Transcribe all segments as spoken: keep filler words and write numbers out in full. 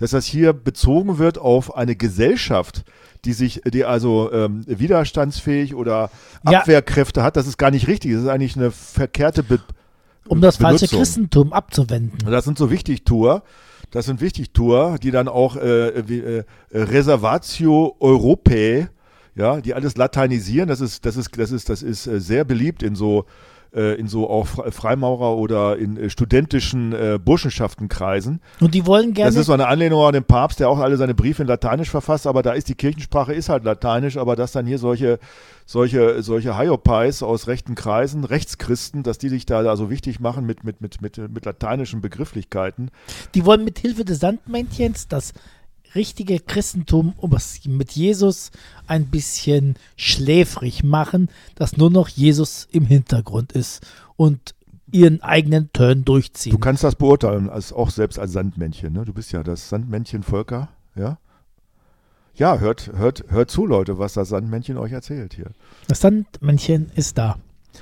dass das hier bezogen wird auf eine Gesellschaft, die sich, die also ähm, widerstandsfähig oder Ja. Abwehrkräfte hat. Das ist gar nicht richtig. Das ist eigentlich eine verkehrte Be- Um das falsche Benutzung. Christentum abzuwenden. Und das sind so Wichtigtuer, das sind Wichtigtuer, die dann auch äh, wie, äh, Reservatio Europae, ja, die alles lateinisieren. Das ist, das ist, das ist, das ist äh, sehr beliebt in so äh, in so auch Fre- Freimaurer oder in äh, studentischen äh, Burschenschaftenkreisen. Und die wollen gerne. Das ist so eine Anlehnung an den Papst, der auch alle seine Briefe in Lateinisch verfasst, aber da ist die Kirchensprache ist halt Lateinisch, aber dass dann hier solche solche solche Hiopies aus rechten Kreisen, Rechtschristen, dass die sich da, da so wichtig machen mit mit mit mit mit lateinischen Begrifflichkeiten. Die wollen mit Hilfe des Sandmännchens das richtige Christentum um es mit Jesus ein bisschen schläfrig machen, dass nur noch Jesus im Hintergrund ist und ihren eigenen Turn durchziehen. Du kannst das beurteilen, als auch selbst als Sandmännchen, ne? Du bist ja das Sandmännchen Volker, ja? Ja, hört hört hört zu, Leute, was das Sandmännchen euch erzählt hier. Das Sandmännchen ist da.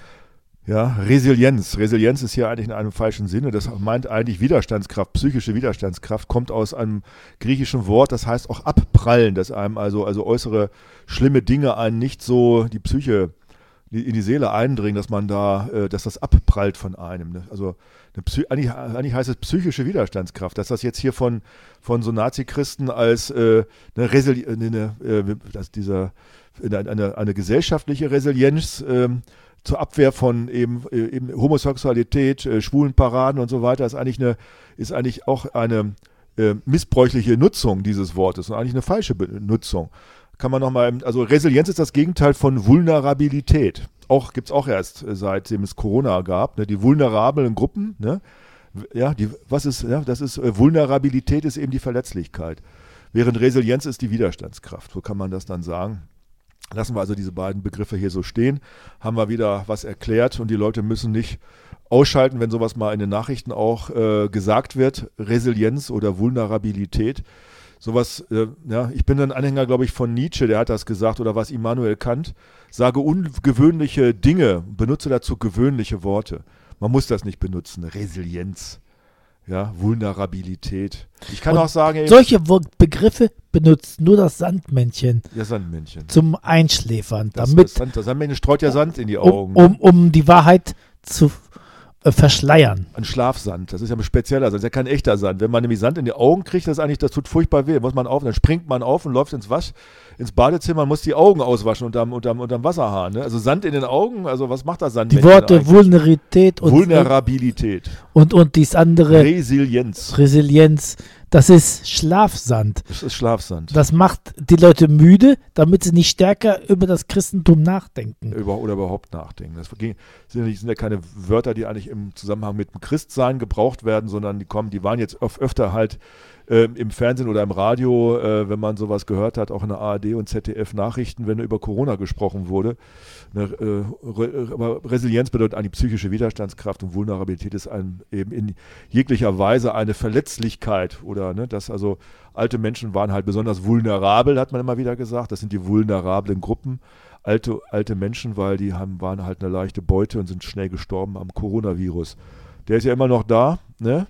Ja, Resilienz. Resilienz ist hier eigentlich in einem falschen Sinne. Das meint eigentlich Widerstandskraft, psychische Widerstandskraft, kommt aus einem griechischen Wort, das heißt auch abprallen, dass einem also, also äußere schlimme Dinge einen nicht so die Psyche, die, in die Seele eindringen, dass man da, äh, dass das abprallt von einem. Ne? Also eine Psy- eigentlich, eigentlich heißt es psychische Widerstandskraft, dass das jetzt hier von, von so Nazi-Christen als äh, eine, Resili- eine, äh, dass dieser, eine, eine, eine gesellschaftliche Resilienz ähm, zur Abwehr von eben, äh, eben Homosexualität, äh, Schwulenparaden und so weiter, ist eigentlich eine, ist eigentlich auch eine äh, missbräuchliche Nutzung dieses Wortes und eigentlich eine falsche Benutzung. Kann man nochmal, also Resilienz ist das Gegenteil von Vulnerabilität. Auch gibt es auch erst äh, seitdem es Corona gab, ne, die vulnerablen Gruppen, ne? Ja, die, was ist, ja, das ist, äh, Vulnerabilität ist eben die Verletzlichkeit. Während Resilienz ist die Widerstandskraft, so kann man das dann sagen. Lassen wir also diese beiden Begriffe hier so stehen, haben wir wieder was erklärt und die Leute müssen nicht ausschalten, wenn sowas mal in den Nachrichten auch äh, gesagt wird, Resilienz oder Vulnerabilität. Sowas, äh, ja, ich bin ein Anhänger, glaube ich, von Nietzsche, der hat das gesagt, oder was Immanuel Kant, sage ungewöhnliche Dinge, benutze dazu gewöhnliche Worte. Man muss das nicht benutzen, Resilienz. Ja, Vulnerabilität. Ich kann Und auch sagen, ey, solche Wo- Begriffe benutzt nur das Sandmännchen ja, Sandmännchen. zum Einschläfern, Das, damit das, Sand, das Sandmännchen streut ja Sand in die um, Augen. um, um die Wahrheit zu äh, verschleiern. Ein Schlafsand, das ist ja ein spezieller Sand, das ist ja kein echter Sand. Wenn man nämlich Sand in die Augen kriegt, das ist eigentlich, das tut furchtbar weh. Muss man auf, dann springt man auf und läuft ins Wasch, ins Badezimmer und muss die Augen auswaschen unterm, unterm, unterm Wasserhahn. Ne? Also Sand in den Augen, also was macht das Sand? Die Worte Vulnerabilität und, Vulnerabilität, und, und dies andere Resilienz, Resilienz, das ist Schlafsand. das ist Schlafsand. Das macht die Leute müde, damit sie nicht stärker über das Christentum nachdenken. Über, oder überhaupt nachdenken. Das ging, sind, ja nicht, sind ja keine Wörter, die eigentlich im Zusammenhang mit dem Christsein gebraucht werden, sondern die kommen, die waren jetzt öf- öfter halt äh, im Fernsehen oder im Radio, äh, wenn man sowas gehört hat, auch in der A R D und Z D F Nachrichten, wenn über Corona gesprochen wurde. Eine, äh, Re, aber Resilienz bedeutet eigentlich psychische Widerstandskraft und Vulnerabilität ist ein, eben in jeglicher Weise eine Verletzlichkeit oder, ne, dass also alte Menschen waren halt besonders vulnerabel, hat man immer wieder gesagt. Das sind die vulnerablen Gruppen. Alte, alte Menschen, weil die haben, waren halt eine leichte Beute und sind schnell gestorben am Coronavirus. Der ist ja immer noch da, ne?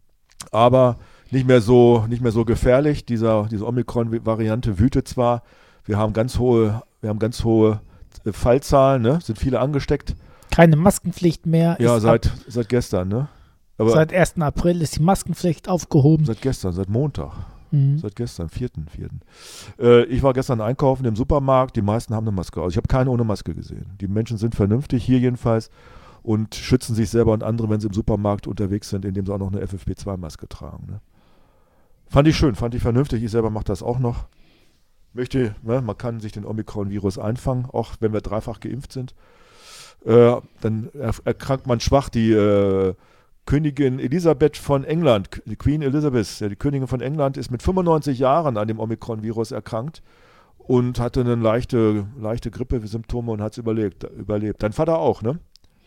Aber nicht mehr so, nicht mehr so gefährlich. Dieser, diese Omikron-Variante wütet zwar. Wir haben ganz hohe, wir haben ganz hohe äh, Fallzahlen, ne? Sind viele angesteckt. Keine Maskenpflicht mehr. Ja, ist seit, ab, seit gestern, ne? Aber seit ersten April ist die Maskenpflicht aufgehoben. seit gestern, seit Montag. Mhm. Seit gestern, vierten vierten Äh, ich war gestern einkaufen im Supermarkt, die meisten haben eine Maske. Also ich habe keine ohne Maske gesehen. Die Menschen sind vernünftig, hier jedenfalls, und schützen sich selber und andere, wenn sie im Supermarkt unterwegs sind, indem sie auch noch eine F F P zwei Maske tragen. Ne? Fand ich schön, fand ich vernünftig. Ich selber mache das auch noch. Möchte, ne, man kann sich den Omikron-Virus einfangen, auch wenn wir dreifach geimpft sind. Äh, dann er, erkrankt man schwach. Die äh, Königin Elisabeth von England, die Queen Elizabeth, ja, die Königin von England, ist mit fünfundneunzig Jahren an dem Omikron-Virus erkrankt und hatte eine leichte, leichte Grippesymptome und hat es überlebt, überlebt. Dein Vater auch, ne?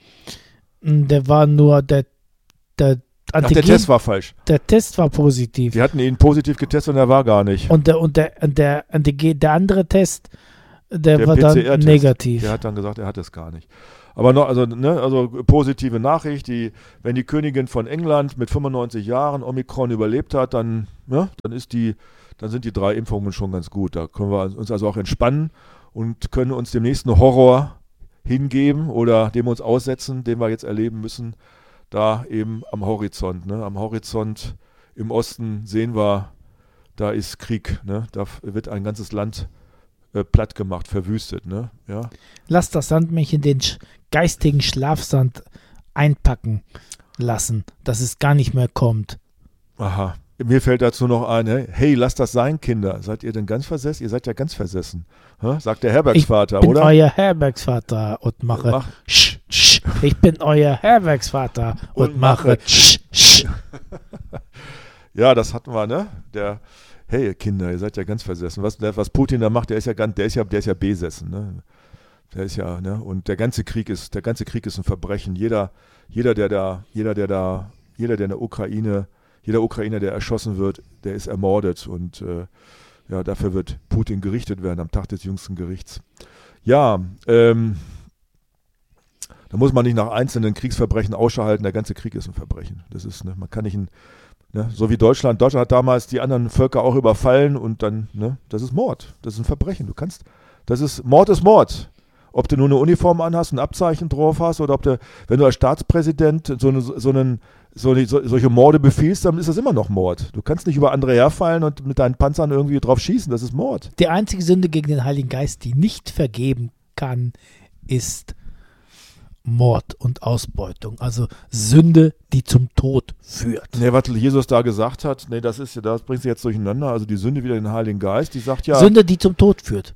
Der war nur der, der Ach, Antigen, der Test war falsch. der Test war positiv. Die hatten ihn positiv getestet und er war gar nicht. Und der, und der, und der, Antigen, der andere Test, der, Der war P dann C R-Test, negativ. Der hat dann gesagt, er hat es gar nicht. Aber noch, also, ne, also positive Nachricht, die, wenn die Königin von England mit fünfundneunzig Jahren Omikron überlebt hat, dann, ne, dann ist die, dann sind die drei Impfungen schon ganz gut. Da können wir uns also auch entspannen und können uns dem nächsten Horror hingeben oder dem uns aussetzen, den wir jetzt erleben müssen, da eben am Horizont. Ne? Am Horizont im Osten sehen wir, da ist Krieg. Ne? Da wird ein ganzes Land äh, platt gemacht, verwüstet. Ne? Ja? Lass das Sandmännchen den sch- geistigen Schlafsand einpacken lassen, dass es gar nicht mehr kommt. Aha. Mir fällt dazu noch ein, hey, lasst das sein, Kinder. Seid ihr denn ganz versessen? Ihr seid ja ganz versessen. Hä? Sagt der Herbergsvater, ich bin oder? euer Herbergsvater und mache Mach. sch, sch. Ich bin euer Herbergsvater und, Und mache mache sch, sch. Ja, das hatten wir, ne? Der, hey, Kinder, ihr seid ja ganz versessen. Was, der, was Putin da macht, der ist ja ganz, der ist ja, der ist ja besessen, ne? Der ist ja, ne? Und der ganze Krieg ist, der ganze Krieg ist ein Verbrechen. Jeder, jeder, der da, jeder, der da, jeder, der in der Ukraine Jeder Ukrainer, der erschossen wird, der ist ermordet und äh, ja, dafür wird Putin gerichtet werden am Tag des jüngsten Gerichts. Ja, ähm, da muss man nicht nach einzelnen Kriegsverbrechen Ausschau halten, der ganze Krieg ist ein Verbrechen. Das ist, ne, man kann nicht, ein, ne, so wie Deutschland, Deutschland hat damals die anderen Völker auch überfallen und dann, ne, das ist Mord, das ist ein Verbrechen. Du kannst, das ist, Mord ist Mord. Ob du nur eine Uniform anhast, ein Abzeichen drauf hast oder ob du, wenn du als Staatspräsident so, eine, so einen So, so, solche Morde befiehlst, dann ist das immer noch Mord. Du kannst nicht über andere herfallen und mit deinen Panzern irgendwie drauf schießen, das ist Mord. Die einzige Sünde gegen den Heiligen Geist, die nicht vergeben kann, ist Mord und Ausbeutung. Also Sünde, die zum Tod führt. Nee, was Jesus da gesagt hat, nee, das ist ja, das bringst du jetzt durcheinander. Also die Sünde wieder in den Heiligen Geist, die sagt ja. Sünde, die zum Tod führt.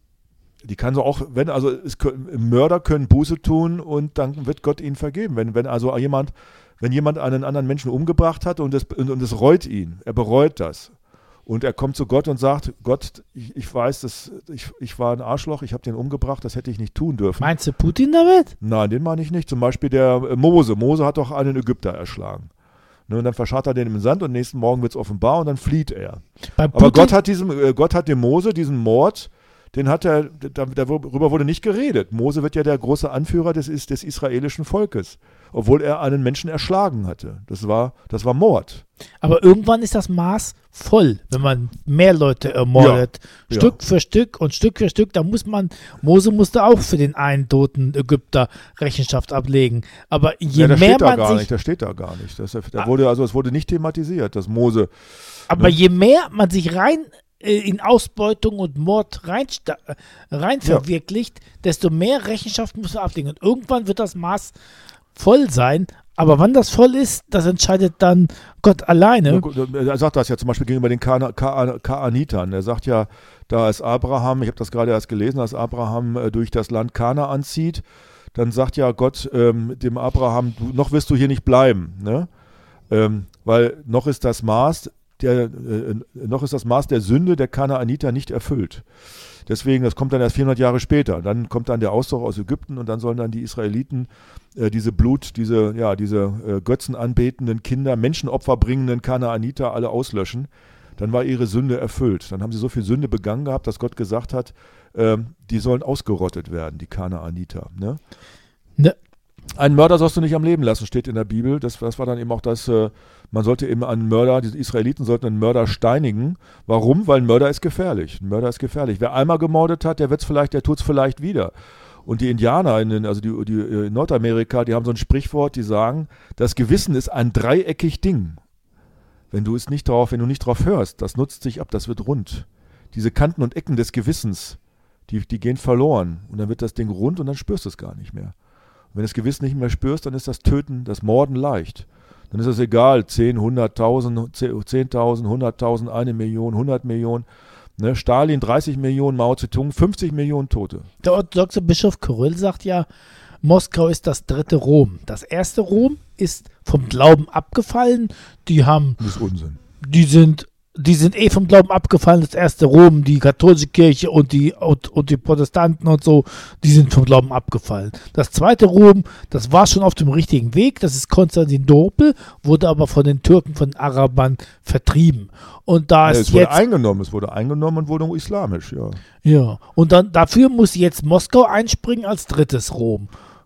Die kann so auch, wenn, also es können, Mörder können Buße tun und dann wird Gott ihnen vergeben. Wenn, wenn also jemand, wenn jemand einen anderen Menschen umgebracht hat und es und, und es reut ihn, er bereut das. Und er kommt zu Gott und sagt, Gott, ich, ich weiß, dass ich, ich war ein Arschloch, ich habe den umgebracht, das hätte ich nicht tun dürfen. Meinst du Putin damit? Nein, den meine ich nicht. Zum Beispiel der äh, Mose. Mose hat doch einen Ägypter erschlagen. Ne, und dann verscharrt er den im Sand und nächsten Morgen wird es offenbar und dann flieht er. Bei Aber Putin- Gott hat, diesem, äh, Gott hat dem Mose diesen Mord, den hat er, da, darüber wurde nicht geredet. Mose wird ja der große Anführer des, des israelischen Volkes, obwohl er einen Menschen erschlagen hatte. Das war, das war Mord. Aber irgendwann ist das Maß voll, wenn man mehr Leute ermordet. Ja, Stück ja. für Stück und Stück für Stück. Da muss man, Mose musste auch für den einen toten Ägypter Rechenschaft ablegen. Aber je Ja, das mehr steht da man gar sich, nicht, das steht da gar nicht. Das, da wurde, also es wurde nicht thematisiert, dass Mose. aber ne? je mehr man sich rein äh, in Ausbeutung und Mord rein, rein Ja. verwirklicht, desto mehr Rechenschaft muss man ablegen. Und irgendwann wird das Maß voll sein. Aber wann das voll ist, das entscheidet dann Gott alleine. Er sagt das ja zum Beispiel gegenüber den Kana- Ka- Kaanitern. Er sagt ja, da als Abraham, ich habe das gerade erst gelesen, als Abraham äh, durch das Land Kanaan zieht, dann sagt ja Gott ähm, dem Abraham, du, noch wirst du hier nicht bleiben, ne? ähm, weil noch ist das Maß der, äh, noch ist das Maß der Sünde der Kanaaniter nicht erfüllt. Deswegen, das kommt dann erst vierhundert Jahre später. Dann kommt dann der Auszug aus Ägypten und dann sollen dann die Israeliten äh, diese Blut, diese, ja, diese äh, götzenanbetenden Kinder, Menschenopfer bringenden Kanaaniter alle auslöschen. Dann war ihre Sünde erfüllt. Dann haben sie so viel Sünde begangen gehabt, dass Gott gesagt hat, ähm, die sollen ausgerottet werden, die Kanaaniter. Ne? Ne. Einen Mörder sollst du nicht am Leben lassen, steht in der Bibel. Das, das war dann eben auch das, äh, man sollte eben einen Mörder, die Israeliten sollten einen Mörder steinigen. Warum? Weil ein Mörder ist gefährlich. Ein Mörder ist gefährlich. Wer einmal gemordet hat, der wird's vielleicht, der tut's vielleicht wieder. Und die Indianer, in den, also die, die in Nordamerika, die haben so ein Sprichwort, die sagen, das Gewissen ist ein dreieckig Ding. Wenn du es nicht drauf, wenn du nicht drauf hörst, das nutzt sich ab, das wird rund. Diese Kanten und Ecken des Gewissens, die, die gehen verloren. Und dann wird das Ding rund und dann spürst du es gar nicht mehr. Und wenn du das Gewissen nicht mehr spürst, dann ist das Töten, das Morden leicht. Dann ist es egal, zehn, hunderttausend, zehntausend, hunderttausend, eine Million, hundert Millionen. Ne? Stalin, dreißig Millionen, Mao Zedong, fünfzig Millionen Tote. Der orthodoxe Bischof Kyrill sagt ja, Moskau ist das dritte Rom. Das erste Rom ist vom Glauben abgefallen. Die haben, Das ist Unsinn. die sind, die sind eh vom Glauben abgefallen. Das erste Rom, die katholische Kirche und die und, und die Protestanten und so, die sind vom Glauben abgefallen. Das zweite Rom, das war schon auf dem richtigen Weg. Das ist Konstantinopel, wurde aber von den Türken, von den Arabern vertrieben. Und da Ja, ist es wurde jetzt eingenommen, es wurde eingenommen und wurde islamisch, ja. ja, und dann dafür muss jetzt Moskau einspringen als drittes Rom.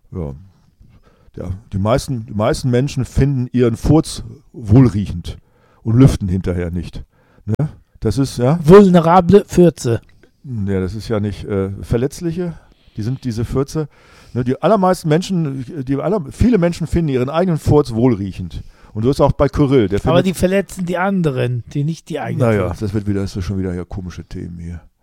Ja. Ja, die meisten, die meisten Menschen finden ihren Furz wohlriechend und lüften hinterher nicht. Ne? Das ist, ja. Vulnerable Fürze. Ja, das ist ja nicht äh, verletzliche. Die sind diese Fürze. Ne, die allermeisten Menschen, die aller, viele Menschen finden ihren eigenen Furz wohlriechend. Und du hast auch bei Kyrill. Der Aber die verletzen die anderen, die nicht die eigenen. Naja, das wird wieder, das ist schon wieder ja komische Themen hier.